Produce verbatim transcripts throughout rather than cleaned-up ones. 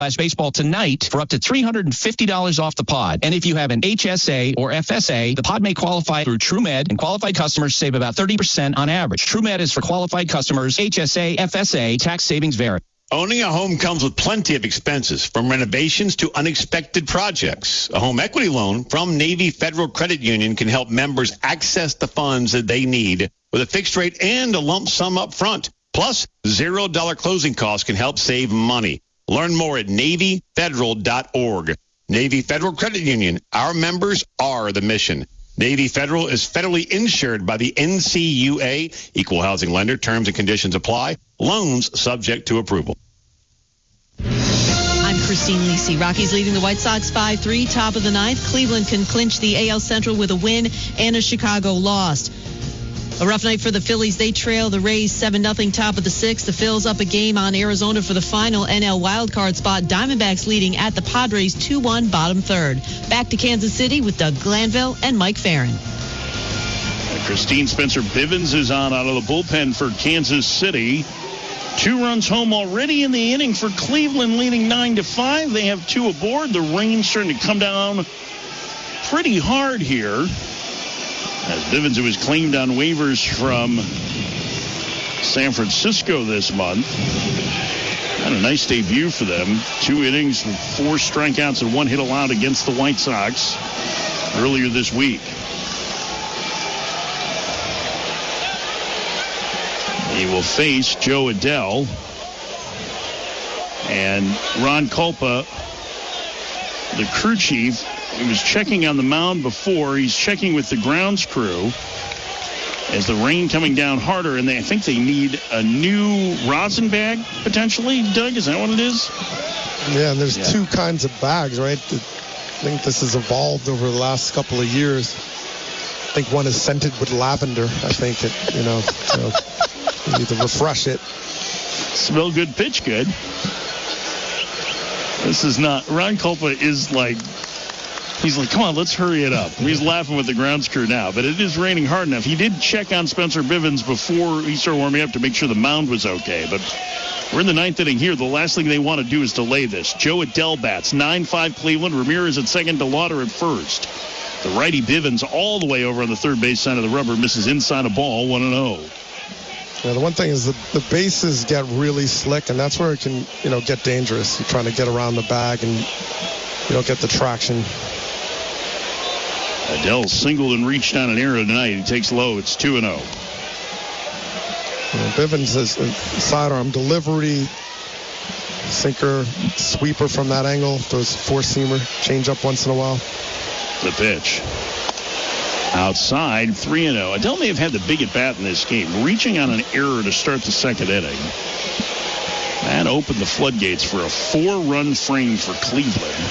Baseball tonight for up to three hundred fifty dollars off the pod. And if you have an H S A or F S A, the pod may qualify through TrueMed, and qualified customers save about thirty percent on average. TrueMed is for qualified customers. H S A, F S A, tax savings vary. Owning a home comes with plenty of expenses, from renovations to unexpected projects. A home equity loan from Navy Federal Credit Union can help members access the funds that they need with a fixed rate and a lump sum up front. Plus, zero dollar closing costs can help save money. Learn more at Navy Federal dot org. Navy Federal Credit Union. Our members are the mission. Navy Federal is federally insured by the N C U A. Equal housing lender. Terms and conditions apply. Loans subject to approval. I'm Christine Lisi. Rockies leading the White Sox five three, top of the ninth. Cleveland can clinch the A L Central with a win, and a Chicago lost. A rough night for the Phillies. They trail the Rays seven nothing, top of the sixth. The Phils up a game on Arizona for the final N L wildcard spot. Diamondbacks leading at the Padres two one, bottom third. Back to Kansas City with Doug Glanville and Mike Farron. Christine Spencer Bivens is on out of the bullpen for Kansas City. Two runs home already in the inning for Cleveland, leading nine to five. They have two aboard. The rain's starting to come down pretty hard here, as Bivens, who was claimed on waivers from San Francisco this month, had a nice debut for them. Two innings with four strikeouts and one hit allowed against the White Sox earlier this week. He will face Joe Adell. And Ron Kulpa, the crew chief, he was checking on the mound before. He's checking with the grounds crew as the rain coming down harder, and they, I think they need a new rosin bag, potentially. Doug, is that what it is? Yeah, and there's yeah. two kinds of bags, right? I think this has evolved over the last couple of years. I think one is scented with lavender. I think it, you know, so you need to refresh it. Smell good, pitch good. This is not, Ron Kulpa is like, he's like, come on, let's hurry it up. He's laughing with the grounds crew now, but it is raining hard enough. He did check on Spencer Bivens before he started warming up to make sure the mound was okay, but we're in the ninth inning here. The last thing they want to do is delay this. Joe Adell bats, nine five Cleveland. Ramirez at second, DeLauder at first. The righty Bivens all the way over on the third base side of the rubber, misses inside a ball, one and oh. Yeah, the one thing is the, the bases get really slick, and that's where it can, you know, get dangerous. You're trying to get around the bag, and you don't get the traction. Adell singled and reached on an error tonight. He takes low. It's two and oh. Bivens is a sidearm delivery, sinker, sweeper from that angle, throws four-seamer, change up once in a while. The pitch. Outside, three and oh. Adell may have had the big at-bat in this game, reaching on an error to start the second inning. That opened the floodgates for a four-run frame for Cleveland.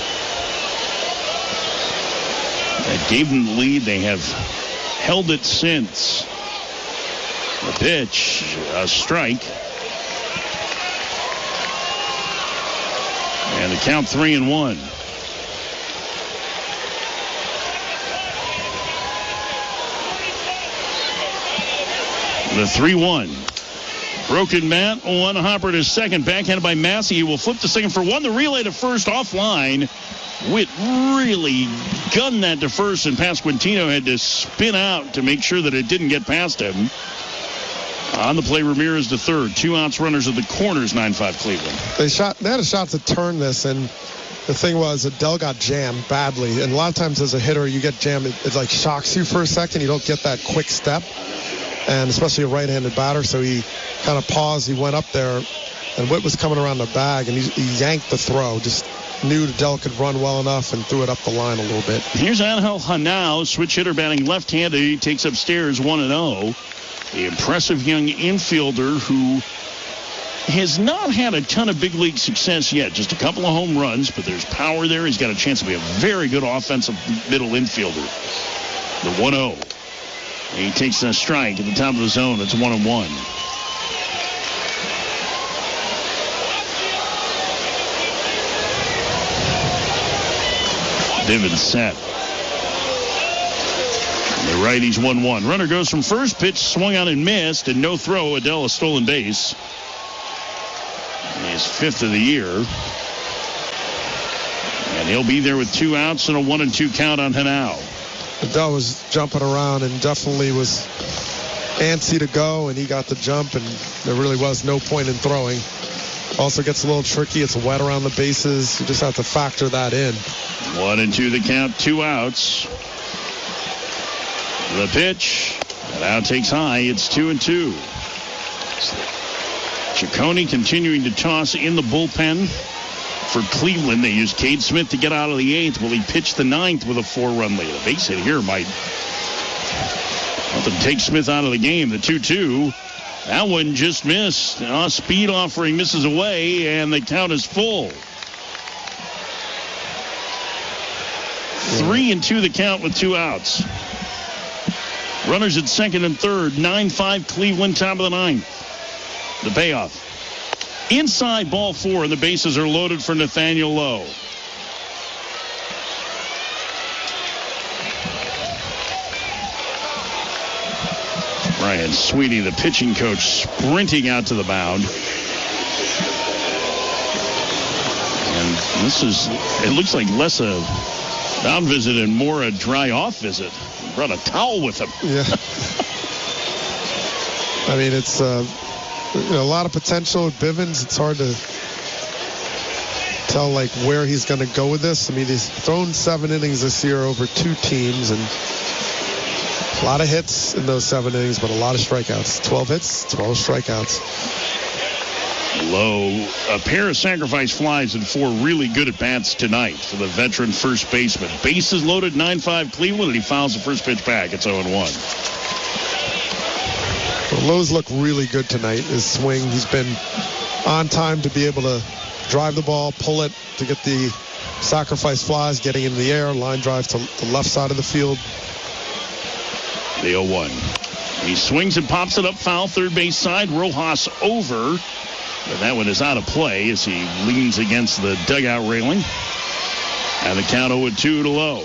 That gave them the lead. They have held it since. The pitch, a strike. And the count three and one. The three one. Broken bat, one hopper to second. Backhanded by Massey. He will flip to second for one. The relay to first offline. Witt really gunned that to first, and Pasquantino had to spin out to make sure that it didn't get past him. On the play, Ramirez to third. Two outs, runners at the corners, nine five Cleveland. They shot. They had a shot to turn this, and the thing was Adell got jammed badly. And a lot of times as a hitter, you get jammed. It, it like shocks you for a second. You don't get that quick step, and especially a right-handed batter. So he kind of paused. He went up there, and Witt was coming around the bag, and he, he yanked the throw. Just knew Adell could run well enough and threw it up the line a little bit. Here's Angel Hanao, switch hitter batting left-handed. He takes upstairs one and oh. The impressive young infielder who has not had a ton of big league success yet. Just a couple of home runs, but there's power there. He's got a chance to be a very good offensive middle infielder. The one oh. He takes a strike at the top of the zone. It's one and one. Bivens set. The righties one one. Runner goes from first, pitch swung on and missed, and no throw. Adell a stolen base. His fifth of the year. He'll be there with two outs and a one and two count on Hanau. Adell was jumping around and definitely was antsy to go, and he got the jump, and there really was no point in throwing. Also gets a little tricky. It's wet around the bases. You just have to factor that in. One and two the count, two outs. The pitch. Now takes high. It's two and two. Ciccone continuing to toss in the bullpen for Cleveland. They used Cade Smith to get out of the eighth. Will he pitch the ninth with a four-run lead? A base hit here might help him take Smith out of the game. The two two. That one just missed. Uh, speed offering misses away, and the count is full. Three and two the count with two outs. Runners at second and third. nine five Cleveland, top of the ninth. The payoff. Inside ball four, and the bases are loaded for Nathaniel Lowe. Brian Sweeney, the pitching coach, sprinting out to the mound. And this is, it looks like less a mound visit and more a dry off visit. He brought a towel with him. Yeah. I mean, it's uh, you know, a lot of potential with Bivens. It's hard to tell, like, where he's going to go with this. I mean, he's thrown seven innings this year over two teams, and a lot of hits in those seven innings, but a lot of strikeouts. twelve hits, twelve strikeouts. Lowe, a pair of sacrifice flies and four really good at-bats tonight for the veteran first baseman. Bases loaded, nine five Cleveland, and he fouls the first pitch back. It's oh and one. Well, Lowe's looked really good tonight. His swing, he's been on time to be able to drive the ball, pull it to get the sacrifice flies, getting into the air, line drive to the left side of the field. The oh one. He swings and pops it up foul, third base side. Rojas over. But that one is out of play as he leans against the dugout railing. And the count oh and two to Lowe.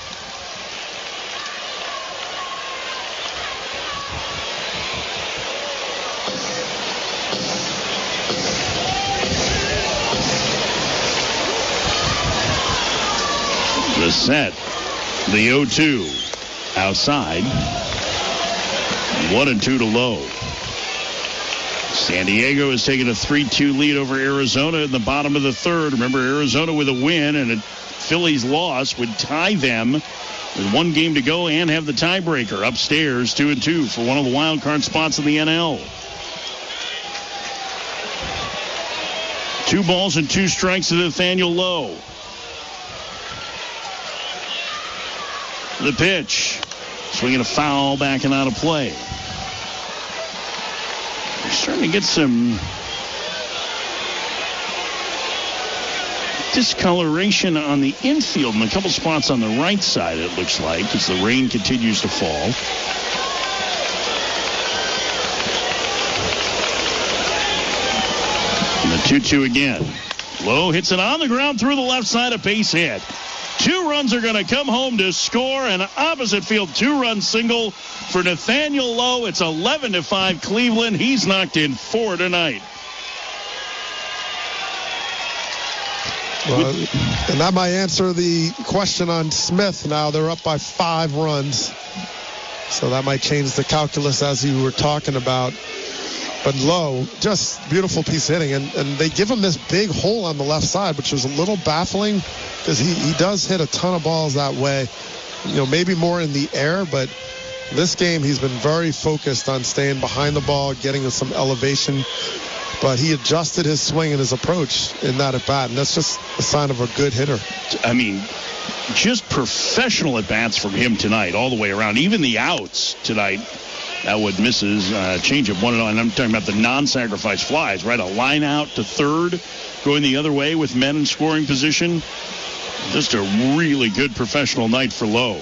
The set. The oh two. Outside. One and two to Lowe. San Diego has taken a three two lead over Arizona in the bottom of the third. Remember, Arizona with a win and a Phillies loss would tie them with one game to go and have the tiebreaker. Upstairs, two and two for one of the wild card spots in the N L. Two balls and two strikes to Nathaniel Lowe. The pitch. Swinging a foul, backing out of play. They're starting to get some discoloration on the infield in a couple spots on the right side, it looks like, as the rain continues to fall. And the two two again. Lowe hits it on the ground through the left side, a base hit. Two runs are going to come home to score an opposite field two-run single for Nathaniel Lowe. It's eleven to five Cleveland. He's knocked in four tonight. Well, and that might answer the question on Smith. Now they're up by five runs. So that might change the calculus as you were talking about. But Lowe, just beautiful piece of hitting. And, and they give him this big hole on the left side, which was a little baffling because he, he does hit a ton of balls that way. You know, maybe more in the air, but this game he's been very focused on staying behind the ball, getting some elevation. But he adjusted his swing and his approach in that at-bat, and that's just a sign of a good hitter. I mean, just professional at-bats from him tonight all the way around. Even the outs tonight. That one misses. Uh, change of one and all. And I'm talking about the non-sacrifice flies, right? A line out to third, going the other way with men in scoring position. Just a really good professional night for Lowe.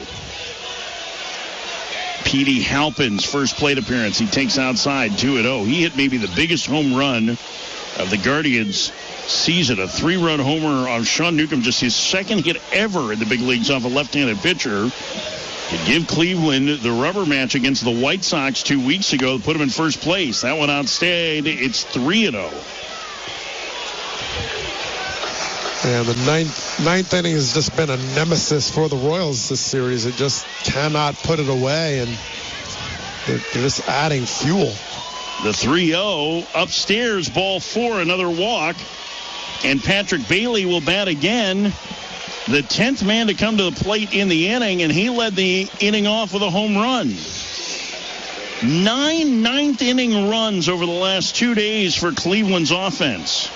Petey Halpin's first plate appearance. He takes outside two and oh. He hit maybe the biggest home run of the Guardians season. A three-run homer on Sean Newcomb. Just his second hit ever in the big leagues off a left-handed pitcher. Could give Cleveland the rubber match against the White Sox two weeks ago. Put him in first place. That one outstayed. It's three and oh. And the ninth, ninth inning has just been a nemesis for the Royals this series. It just cannot put it away, and they're, they're just adding fuel. The three oh upstairs, ball four, another walk. And Patrick Bailey will bat again. The tenth man to come to the plate in the inning, and he led the inning off with a home run. Nine ninth inning runs over the last two days for Cleveland's offense.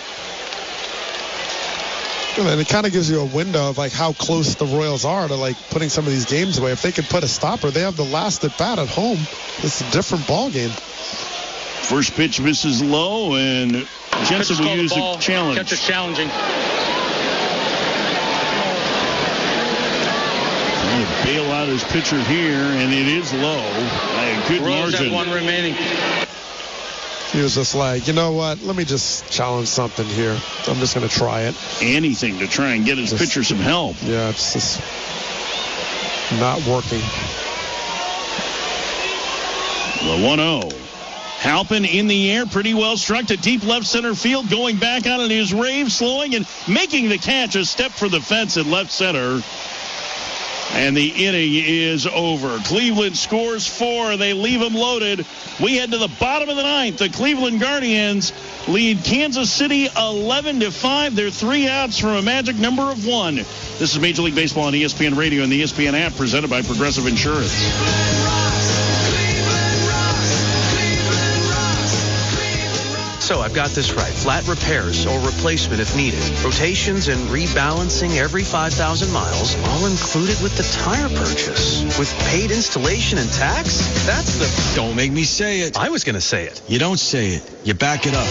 And it kind of gives you a window of like how close the Royals are to like putting some of these games away. If they could put a stopper, they have the last at bat at home. It's a different ball game. First pitch misses low, and Jensen will use a challenge. Catcher's challenging. Trying to bail out his pitcher here, and it is low by a good Royals margin. have one remaining. He was just like, you know what? Let me just challenge something here. I'm just going to try it. Anything to try and get his just, pitcher some help. Yeah, it's just not working. The one oh. Halpin in the air, pretty well struck to deep left center field, going back out on his rave, slowing and making the catch, a step for the fence at left center. And the inning is over. Cleveland scores four. They leave them loaded. We head to the bottom of the ninth. The Cleveland Guardians lead Kansas City eleven to five. They're three outs from a magic number of one. This is Major League Baseball on E S P N Radio and the E S P N app, presented by Progressive Insurance. So I've got this right. Flat repairs or replacement if needed. Rotations and rebalancing every five thousand miles, all included with the tire purchase. With paid installation and tax? That's the... Don't make me say it. I was going to say it. You don't say it. You back it up.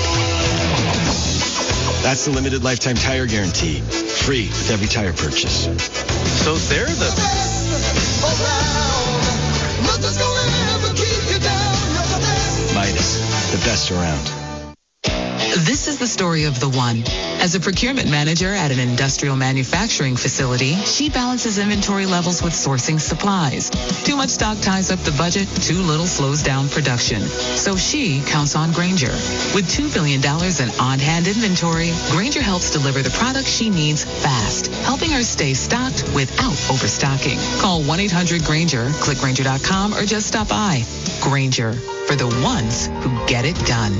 That's the limited lifetime tire guarantee. Free with every tire purchase. So they're the... Midas, the best around. This is the story of the one. As a procurement manager at an industrial manufacturing facility, she balances inventory levels with sourcing supplies. Too much stock ties up the budget, too little slows down production. So she counts on Grainger. With two billion dollars in on-hand inventory, Grainger helps deliver the products she needs fast, helping her stay stocked without overstocking. Call one eight hundred Grainger, click Grainger dot com, or just stop by. Grainger, for the ones who get it done.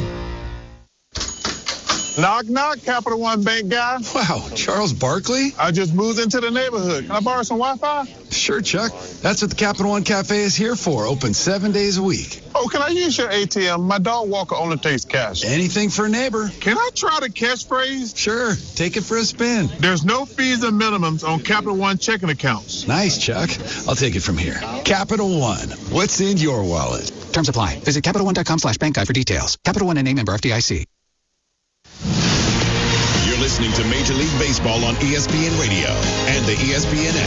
Knock, knock, Capital One Bank guy. Wow, Charles Barkley? I just moved into the neighborhood. Can I borrow some Wi-Fi? Sure, Chuck. That's what the Capital One Cafe is here for. Open seven days a week. Oh, can I use your A T M? My dog walker only takes cash. Anything for a neighbor. Can I try the catchphrase? Sure. Take it for a spin. There's no fees and minimums on Capital One checking accounts. Nice, Chuck. I'll take it from here. Capital One. What's in your wallet? Terms apply. Visit Capital One dot com slash bank guide for details. Capital One and a member F D I C. You're listening to Major League Baseball on E S P N Radio and the E S P N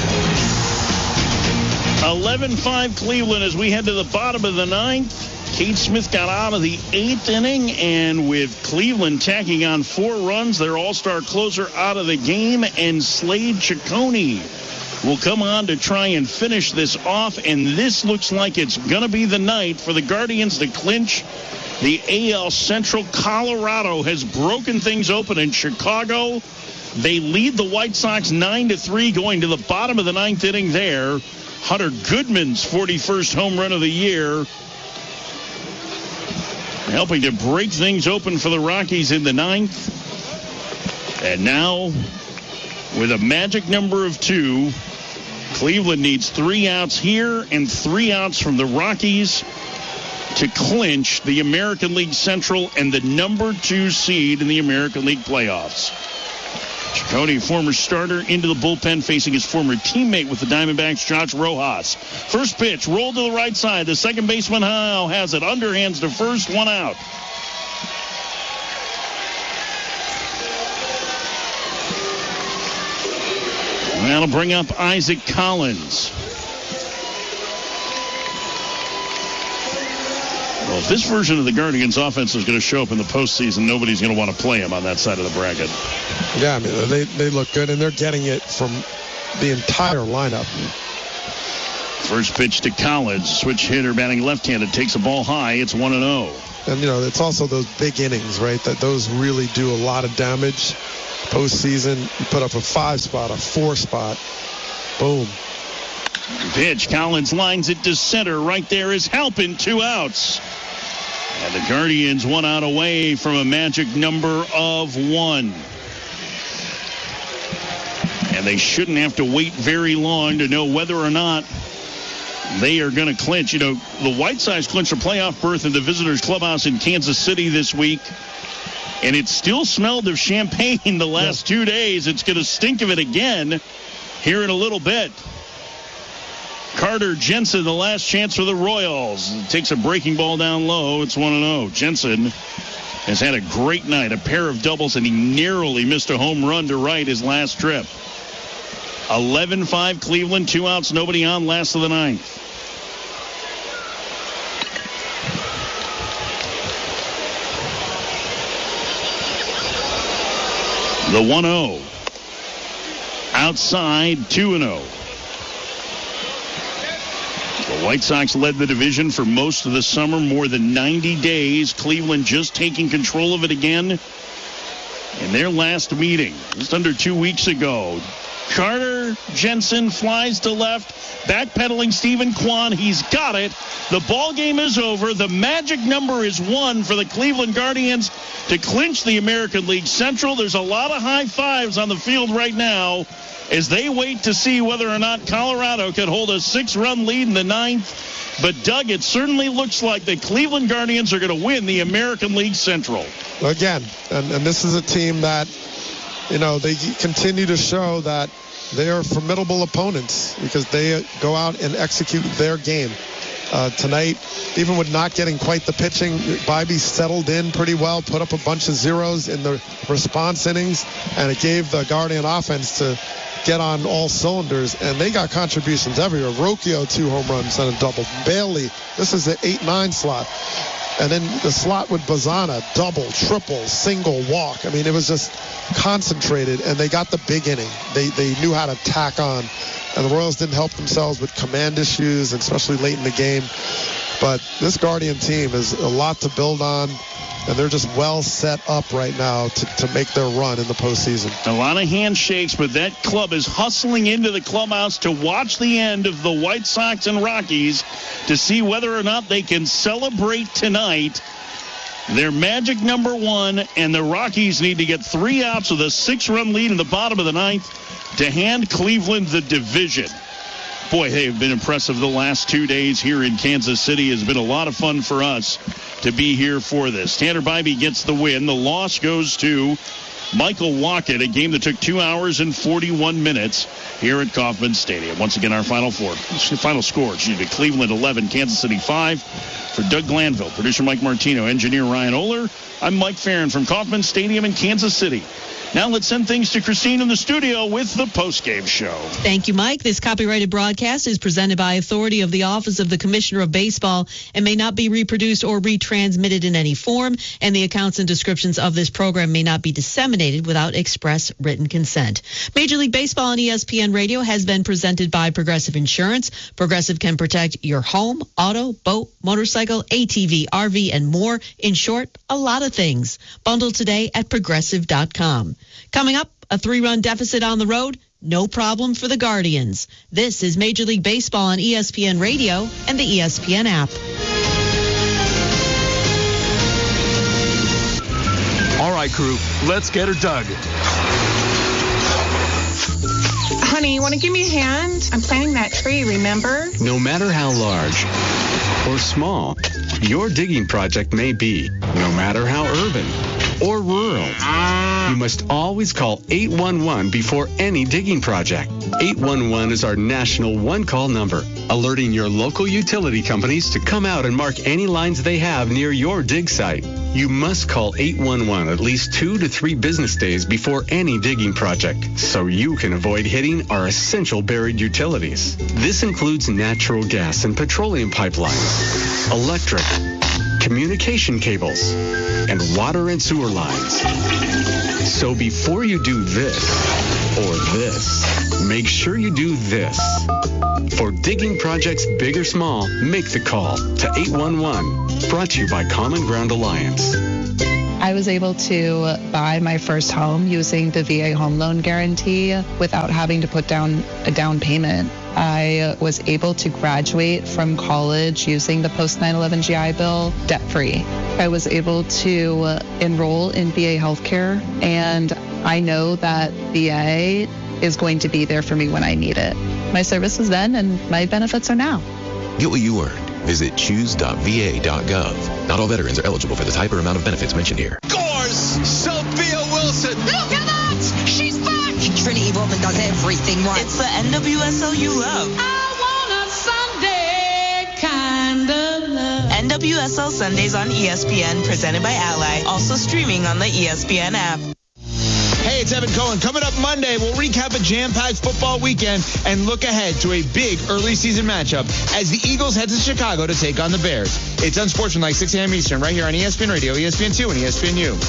app. eleven five Cleveland as we head to the bottom of the ninth. Cade Smith got out of the eighth inning, and with Cleveland tacking on four runs, their all-star closer out of the game, and Slade Ciccone will come on to try and finish this off, and this looks like it's going to be the night for the Guardians to clinch the A L Central. Colorado has broken things open in Chicago. They lead the White Sox nine to three going to the bottom of the ninth inning there. Hunter Goodman's forty-first home run of the year, helping to break things open for the Rockies in the ninth. And now, with a magic number of two, Cleveland needs three outs here and three outs from the Rockies to clinch the American League Central and the number two seed in the American League playoffs. Ciccone, former starter, into the bullpen facing his former teammate with the Diamondbacks, Josh Rojas. First pitch, rolled to the right side. The second baseman now has it. Underhands to first, one out. That'll bring up Isaac Collins. Well, if this version of the Guardians offense is going to show up in the postseason, nobody's going to want to play him on that side of the bracket. Yeah, I mean, they, they look good, and they're getting it from the entire lineup. First pitch to Collins. Switch hitter batting left-handed. Takes a ball high. It's one and oh. And, you know, it's also those big innings, right, that those really do a lot of damage. postseason. You put up a five spot, a four spot. Boom. Pitch. Collins lines it to center. Right there is Halpin. Two outs. And the Guardians one out away from a magic number of one. And they shouldn't have to wait very long to know whether or not they are going to clinch. You know, the White Sox clinched a playoff berth in the Visitors Clubhouse in Kansas City this week. And it still smelled of champagne the last two days. It's going to stink of it again here in a little bit. Carter Jensen, the last chance for the Royals. Takes a breaking ball down low. It's one and oh. Jensen has had a great night, a pair of doubles, and he narrowly missed a home run to right his last trip. eleven five Cleveland, two outs, nobody on, last of the ninth. The one oh. Outside, two and oh. The White Sox led the division for most of the summer, more than ninety days. Cleveland just taking control of it again in their last meeting, just under two weeks ago. Carter Jensen flies to left, backpedaling Stephen Kwan. He's got it. The ball game is over. The magic number is one for the Cleveland Guardians to clinch the American League Central. There's a lot of high fives on the field right now as they wait to see whether or not Colorado could hold a six-run lead in the ninth. But, Doug, it certainly looks like the Cleveland Guardians are going to win the American League Central. Again, and, and this is a team that, you know, they continue to show that they are formidable opponents because they go out and execute their game. Uh, tonight, even with not getting quite the pitching, Bibee settled in pretty well, put up a bunch of zeros in the response innings, and it gave the Guardian offense to get on all cylinders, and they got contributions everywhere. Rocchio, two home runs and a double. Bailey, this is the eight nine slot. And then the slot with Bazana, double, triple, single, walk. I mean, it was just concentrated, and they got the big inning. They they knew how to tack on. And the Royals didn't help themselves with command issues, especially late in the game. But this Guardian team is a lot to build on, and they're just well set up right now to, to make their run in the postseason. A lot of handshakes, but that club is hustling into the clubhouse to watch the end of the White Sox and Rockies to see whether or not they can celebrate tonight their magic number one, and the Rockies need to get three outs with a six-run lead in the bottom of the ninth to hand Cleveland the division. Boy, they have been impressive the last two days here in Kansas City. It has been a lot of fun for us to be here for this. Tanner Bibee gets the win. The loss goes to Michael Wackett, a game that took two hours and forty-one minutes here at Kauffman Stadium. Once again, our final four, final score, excuse me, Cleveland eleven, Kansas City five. For Doug Glanville, producer Mike Martino, engineer Ryan Oler, I'm Mike Farron from Kauffman Stadium in Kansas City. Now let's send things to Christine in the studio with the postgame show. Thank you, Mike. This copyrighted broadcast is presented by authority of the Office of the Commissioner of Baseball and may not be reproduced or retransmitted in any form, and the accounts and descriptions of this program may not be disseminated without express written consent. Major League Baseball on E S P N Radio has been presented by Progressive Insurance. Progressive can protect your home, auto, boat, motorcycle, A T V, R V, and more. In short, a lot of things. Bundle today at progressive dot com. Coming up, a three-run deficit on the road, no problem for the Guardians. This is Major League Baseball on E S P N Radio and the E S P N app. All right, crew, let's get her dug. Honey, you want to give me a hand? I'm planting that tree, remember? No matter how large or small your digging project may be, no matter how urban or rural, you must always call eight one one before any digging project. eight one one is our national one-call number, alerting your local utility companies to come out and mark any lines they have near your dig site. You must call eight one one at least two to three business days before any digging project, so you can avoid hitting our essential buried utilities. This includes natural gas and petroleum pipelines, electric, communication cables, and water and sewer lines. So before you do this or this, make sure you do this. For digging projects big or small, make the call to eight one one. Brought to you by Common Ground Alliance. I was able to buy my first home using the V A home loan guarantee without having to put down a down payment. I was able to graduate from college using the post nine eleven G I Bill debt-free. I was able to enroll in V A healthcare, and I know that V A is going to be there for me when I need it. My service was then, and my benefits are now. Get what you earned. Visit choose dot v a dot gov. Not all veterans are eligible for the type or amount of benefits mentioned here. Scores! Sophia Wilson! Look at that! She's back! Trinity Rodman does everything right. It's the N W S L you love. I want a Sunday kind of love. N W S L Sundays on E S P N, presented by Ally. Also streaming on the E S P N app. Hey, it's Evan Cohen. Coming up Monday, we'll recap a jam-packed football weekend and look ahead to a big early season matchup as the Eagles head to Chicago to take on the Bears. It's Unsportsmanlike, six a.m. Eastern, right here on E S P N Radio, E S P N two, and E S P N U.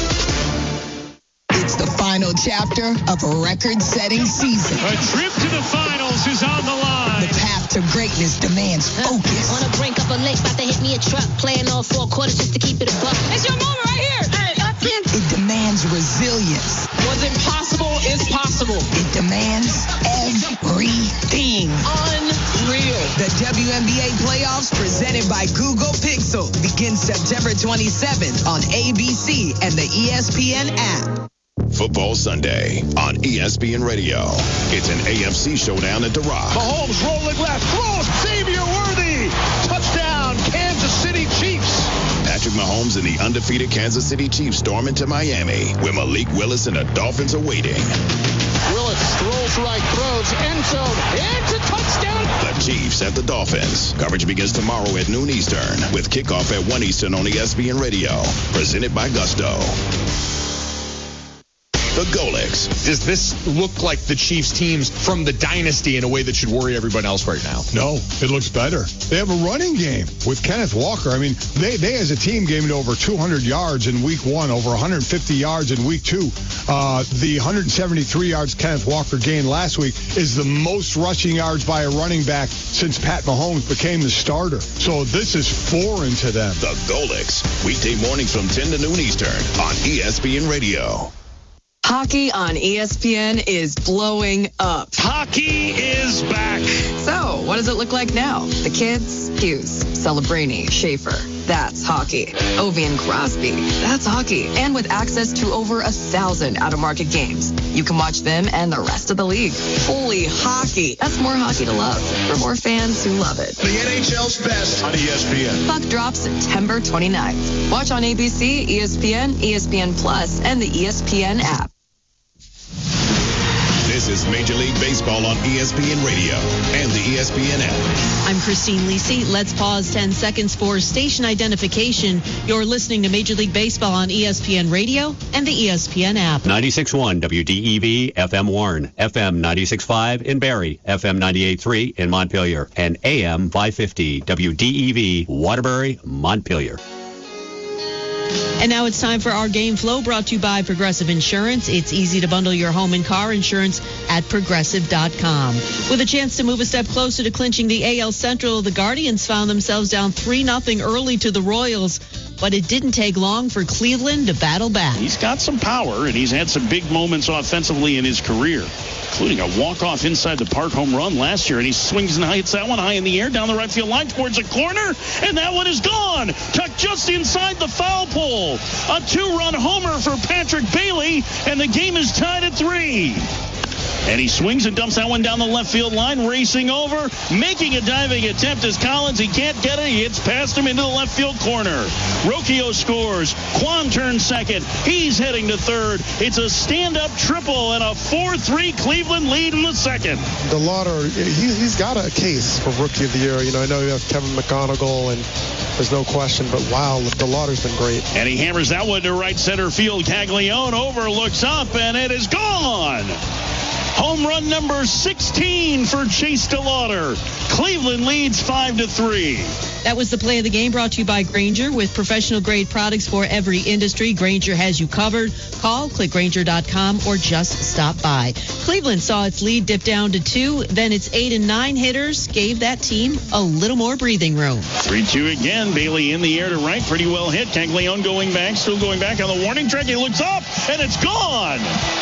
It's the final chapter of a record-setting season. A trip to the finals is on the line. The path to greatness demands focus. On the brink of a lake, about to hit me a truck. Playing all four quarters just to keep it a buck. It's your moment right here. Hey, it demands resilience. What's impossible is possible. It demands everything. Unreal. The W N B A playoffs presented by Google Pixel begins September twenty-seventh on A B C and the E S P N app. Football Sunday on E S P N Radio. It's an A F C showdown at the Rock. Mahomes rolling left, throws, Xavier Worthy. Touchdown, Kansas City Chiefs. Patrick Mahomes and the undefeated Kansas City Chiefs storm into Miami, where Malik Willis and the Dolphins are waiting. Willis throws right, throws, end zone, it's a touchdown. The Chiefs at the Dolphins. Coverage begins tomorrow at noon Eastern, with kickoff at one Eastern on E S P N Radio. Presented by Gusto. The Golics. Does this look like the Chiefs teams from the dynasty in a way that should worry everyone else right now? No, it looks better. They have a running game with Kenneth Walker. I mean, they, they as a team gained over two hundred yards in week one, over one hundred fifty yards in week two. Uh, the one hundred seventy-three yards Kenneth Walker gained last week is the most rushing yards by a running back since Pat Mahomes became the starter. So this is foreign to them. The Golics. Weekday mornings from ten to noon Eastern on E S P N Radio. Hockey on E S P N is blowing up. Hockey is back. So, what does it look like now? The kids? Hughes, Celebrini, Schaefer. That's hockey. Ovi and Crosby. That's hockey. And with access to over a thousand out-of-market games, you can watch them and the rest of the league. Holy hockey. That's more hockey to love for more fans who love it. The N H L's best on E S P N. Puck drops September twenty-ninth. Watch on A B C, E S P N, E S P N Plus, and the E S P N app. This is Major League Baseball on E S P N Radio and the E S P N app. I'm Christine Lisi. Let's pause ten seconds for station identification. You're listening to Major League Baseball on E S P N Radio and the E S P N app. ninety-six point one W D E V, F M Warren, F M ninety-six point five in Barrie, F M ninety-eight point three in Montpelier, and A M five fifty W D E V, Waterbury, Montpelier. And now it's time for our Game Flow, brought to you by Progressive Insurance. It's easy to bundle your home and car insurance at progressive dot com. With a chance to move a step closer to clinching the A L Central, the Guardians found themselves down three nothing early to the Royals, but it didn't take long for Cleveland to battle back. He's got some power, and he's had some big moments offensively in his career, including a walk-off inside the park home run last year, and he swings and hits that one high in the air down the right field line towards the corner, and that one is gone, tucked just inside the foul pole. A two-run homer for Patrick Bailey, and the game is tied at three. And he swings and dumps that one down the left field line, racing over, making a diving attempt as Collins. He can't get it. He hits past him into the left field corner. Rocchio scores. Kwan turns second. He's heading to third. It's a stand-up triple and a four three Cleveland lead in the second. DeLauder, he, he's got a case for Rookie of the Year. You know, I know you have Kevin McGonigal, and there's no question, but wow, DeLauder's been great. And he hammers that one to right center field. Caglione overlooks up, and it is gone. Home run number sixteen for Chase DeLauder. Cleveland leads five to three. That was the play of the game, brought to you by Grainger. With professional grade products for every industry, Grainger has you covered. Call, click Grainger dot com, or just stop by. Cleveland saw its lead dip down to two. Then its eight and nine hitters gave that team a little more breathing room. three two again. Bailey in the air to right. Pretty well hit. Taglione going back. Still going back on the warning track. He looks up, and it's gone.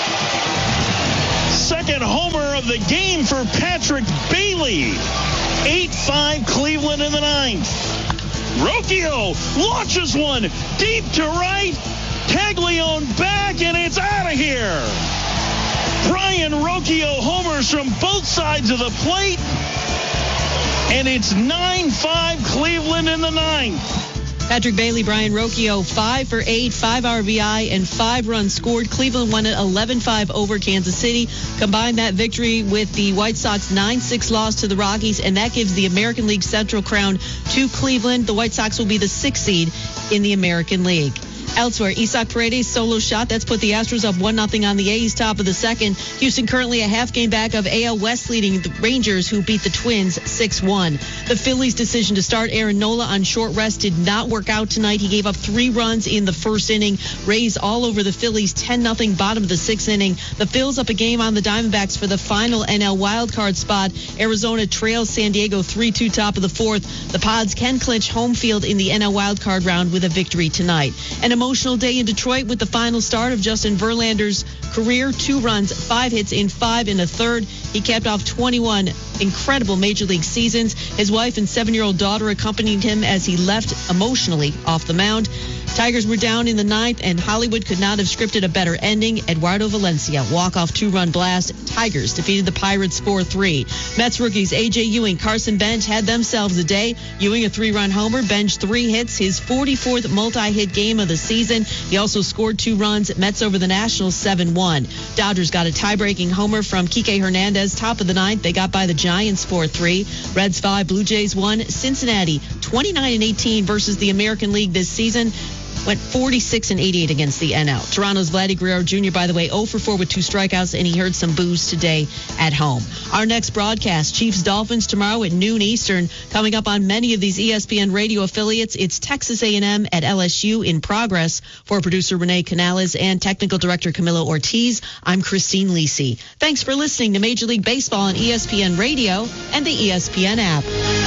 Second homer of the game for Patrick Bailey. eight five Cleveland in the ninth. Rocchio launches one deep to right. Taglione back, and it's out of here. Brian Rocchio homers from both sides of the plate. And it's nine five Cleveland in the ninth. Patrick Bailey, Brian Rocchio, five for eight, five R B I, and five runs scored. Cleveland won it eleven five over Kansas City. Combine that victory with the White Sox nine six loss to the Rockies, and that gives the American League Central crown to Cleveland. The White Sox will be the sixth seed in the American League. Elsewhere, Isaac Paredes solo shot. That's put the Astros up one nothing on the A's, top of the second. Houston currently a half game back of A L West leading the Rangers, who beat the Twins six one. The Phillies' decision to start Aaron Nola on short rest did not work out tonight. He gave up three runs in the first inning. Rays all over the Phillies, ten nothing, bottom of the sixth inning. The Phils up a game on the Diamondbacks for the final N L wildcard spot. Arizona trails San Diego three two, top of the fourth. The Pods can clinch home field in the N L wildcard round with a victory tonight. An emotional day in Detroit with the final start of Justin Verlander's career. Two runs, five hits in five and a third. He capped off twenty-one incredible Major League seasons. His wife and seven-year-old daughter accompanied him as he left emotionally off the mound. Tigers were down in the ninth, and Hollywood could not have scripted a better ending. Eduardo Valencia, walk-off two-run blast. Tigers defeated the Pirates four three. Mets rookies A J Ewing, Carson Bench had themselves a day. Ewing a three-run homer, Bench three hits, his forty-fourth multi-hit game of the season. He also scored two runs. Mets over the Nationals seven one. Dodgers got a tie-breaking homer from Kike Hernandez, top of the ninth. They got by the Giants four three. Reds five, Blue Jays one. Cincinnati twenty-nine and eighteen versus the American League this season. Went forty-six and eighty-eight against the N L. Toronto's Vladdy Guerrero Junior, by the way, oh for four with two strikeouts, and he heard some boos today at home. Our next broadcast, Chiefs-Dolphins tomorrow at noon Eastern. Coming up on many of these E S P N radio affiliates, it's Texas A and M at L S U in progress. For producer Renee Canales and technical director Camilo Ortiz, I'm Christine Lisi. Thanks for listening to Major League Baseball on E S P N Radio and the E S P N app.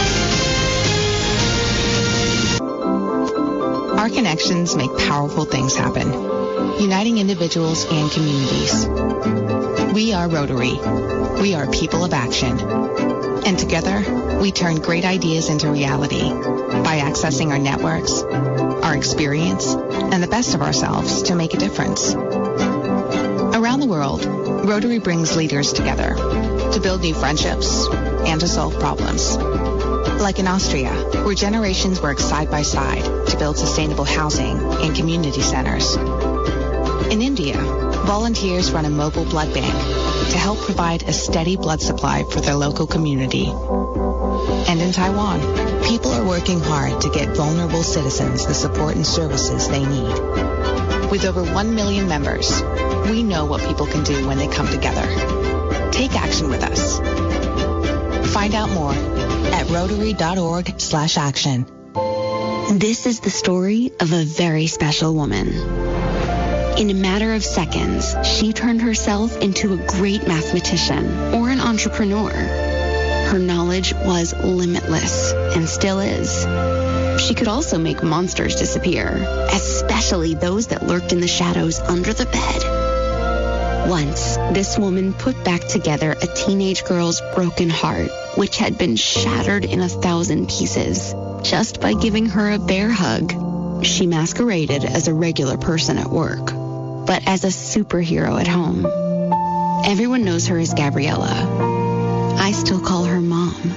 Our connections make powerful things happen, uniting individuals and communities. We are Rotary. We are people of action. And together, we turn great ideas into reality by accessing our networks, our experience, and the best of ourselves to make a difference. Around the world, Rotary brings leaders together to build new friendships and to solve problems. Like in Austria, where generations work side by side to build sustainable housing and community centers. In India, volunteers run a mobile blood bank to help provide a steady blood supply for their local community. And in Taiwan, people are working hard to get vulnerable citizens the support and services they need. With over one million members, we know what people can do when they come together. Take action with us. Find out more at rotary.org slash action. This is the story of a very special woman. In a matter of seconds, she turned herself into a great mathematician or an entrepreneur. Her knowledge was limitless and still is. She could also make monsters disappear, especially those that lurked in the shadows under the bed. Once, this woman put back together a teenage girl's broken heart, which had been shattered in a thousand pieces, just by giving her a bear hug. She masqueraded as a regular person at work, but as a superhero at home. Everyone knows her as Gabriella. I still call her Mom.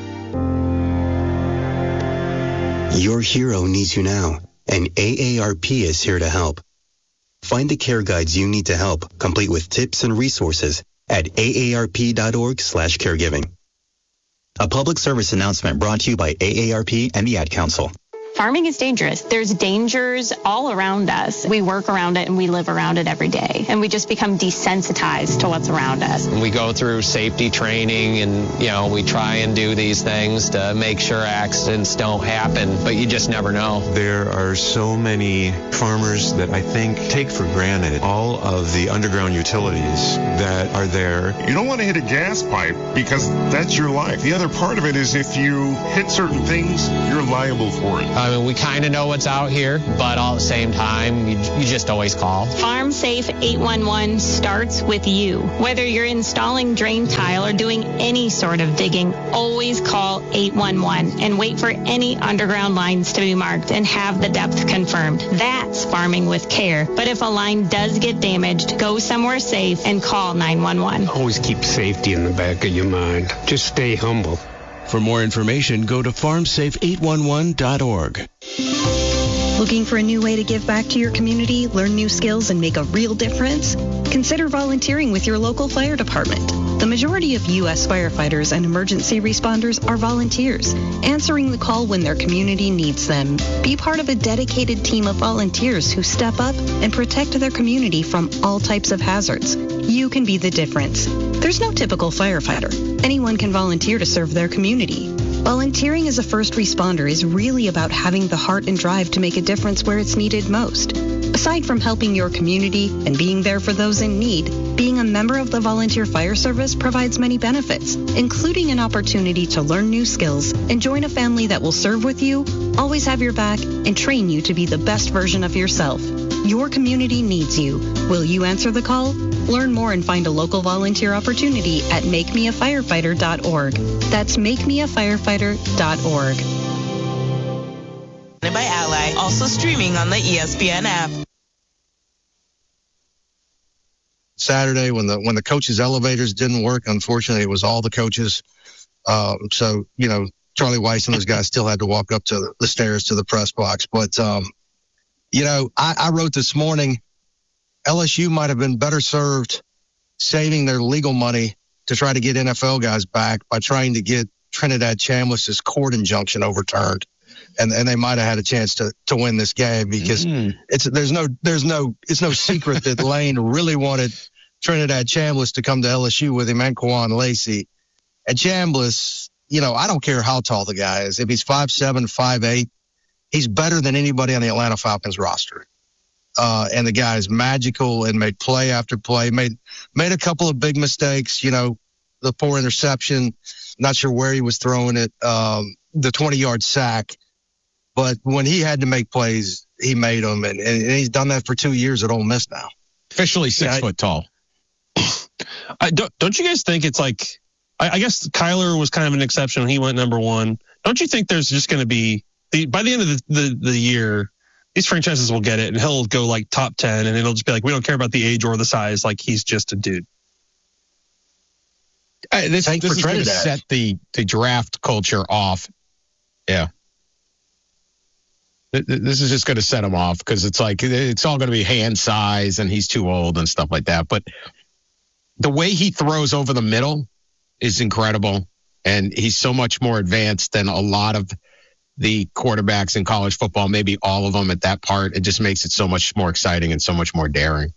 Your hero needs you now, and A A R P is here to help. Find the care guides you need to help, complete with tips and resources at aarp.org slash caregiving. A public service announcement brought to you by A A R P and the Ad Council. Farming is dangerous. There's dangers all around us. We work around it and we live around it every day. And we just become desensitized to what's around us. We go through safety training and, you know, we try and do these things to make sure accidents don't happen, but you just never know. There are so many farmers that I think take for granted all of the underground utilities that are there. You don't want to hit a gas pipe because that's your life. The other part of it is if you hit certain things, you're liable for it. I mean, we kind of know what's out here, but all at the same time, you, you just always call. Farm Safe eight one one starts with you. Whether you're installing drain tile or doing any sort of digging, always call eight one one and wait for any underground lines to be marked and have the depth confirmed. That's farming with care. But if a line does get damaged, go somewhere safe and call nine one one. Always keep safety in the back of your mind. Just stay humble. For more information, go to farm safe eight one one dot org. Looking for a new way to give back to your community, learn new skills, and make a real difference? Consider volunteering with your local fire department. The majority of U S firefighters and emergency responders are volunteers, answering the call when their community needs them. Be part of a dedicated team of volunteers who step up and protect their community from all types of hazards. You can be the difference. There's no typical firefighter. Anyone can volunteer to serve their community. Volunteering as a first responder is really about having the heart and drive to make a difference where it's needed most. Aside from helping your community and being there for those in need, being a member of the Volunteer Fire Service provides many benefits, including an opportunity to learn new skills and join a family that will serve with you, always have your back, and train you to be the best version of yourself. Your community needs you. Will you answer the call? Learn more and find a local volunteer opportunity at make me a firefighter dot org. That's make me a firefighter dot org. By Ally, also streaming on the E S P N app. Saturday when the when the coaches' elevators didn't work, unfortunately, it was all the coaches. Um, so, you know, Charlie Weiss and those guys still had to walk up to the stairs to the press box. But, um, you know, I, I wrote this morning, L S U might have been better served saving their legal money to try to get N F L guys back by trying to get Trinidad Chambliss's court injunction overturned. And and they might have had a chance to, to win this game because mm. it's there's no there's no it's no secret that Lane really wanted Trinidad Chambliss to come to L S U with him and Kwan Lacey. And Chambliss, you know, I don't care how tall the guy is. If he's five seven, five eight, he's better than anybody on the Atlanta Falcons roster. Uh, and the guy is magical and made play after play, made made a couple of big mistakes, you know, the poor interception, not sure where he was throwing it, um, the twenty-yard sack. But when he had to make plays, he made them, and, and he's done that for two years at Ole Miss now. Officially six yeah, foot tall. I don't, don't you guys think it's like, I, I guess Kyler was kind of an exception when he went number one. Don't you think there's just going to be, the, by the end of the, the, the year, these franchises will get it, and he'll go like top ten, and it'll just be like, we don't care about the age or the size. Like, he's just a dude. Uh, this this is going to set the, the draft culture off. Yeah. This is just going to set him off because it's like it's all going to be hand size and he's too old and stuff like that. But the way he throws over the middle is incredible. And he's so much more advanced than a lot of the quarterbacks in college football, maybe all of them at that part. It just makes it so much more exciting and so much more daring.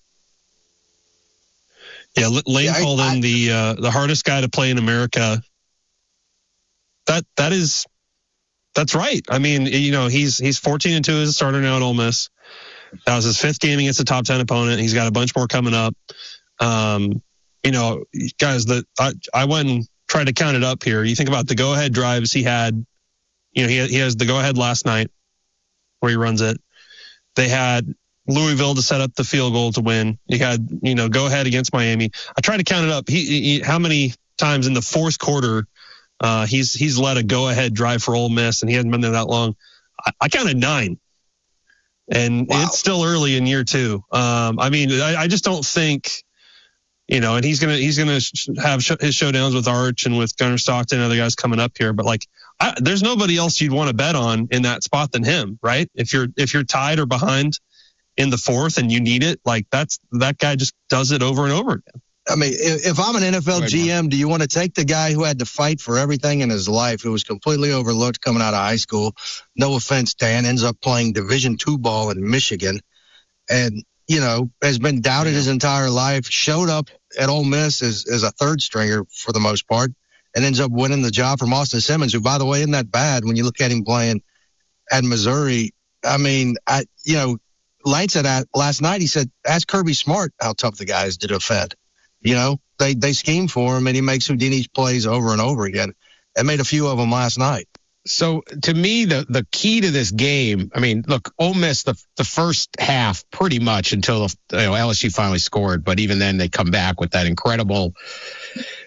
Yeah, Lane yeah, called I, him I, the uh, the hardest guy to play in America. That that is. That's right. I mean, you know, he's he's fourteen and two as a starter now at Ole Miss. That was his fifth game against a top ten opponent. He's got a bunch more coming up. Um, you know, guys, that I, I went and tried to count it up here. You think about the go-ahead drives he had. You know, he he has the go-ahead last night where he runs it. They had Louisville to set up the field goal to win. He had, you know, go-ahead against Miami. I tried to count it up. He, he how many times in the fourth quarter Uh, he's he's led a go-ahead drive for Ole Miss, and he hasn't been there that long. I, I counted nine, and wow. It's still early in year two. Um, I mean, I, I just don't think, you know, and he's gonna he's gonna have sh- his showdowns with Arch and with Gunnar Stockton and other guys coming up here. But like, I, there's nobody else you'd want to bet on in that spot than him, right? If you're if you're tied or behind in the fourth and you need it, like that's that guy just does it over and over again. I mean, if, if I'm an N F L Right, G M, do you want to take the guy who had to fight for everything in his life, who was completely overlooked coming out of high school? No offense, Dan, ends up playing Division two ball in Michigan, and you know has been doubted his entire life. Showed up at Ole Miss as as a third stringer for the most part, and ends up winning the job from Austin Simmons, who, by the way, isn't that bad when you look at him playing at Missouri. I mean, I you know, Lane said that last night. He said, ask Kirby Smart how tough the guy is to defend. You know, they, they scheme for him, and he makes Houdini's plays over and over again, and made a few of them last night. So to me, the, the key to this game, I mean, look, Ole Miss, the the first half pretty much until you know, L S U finally scored. But even then, they come back with that incredible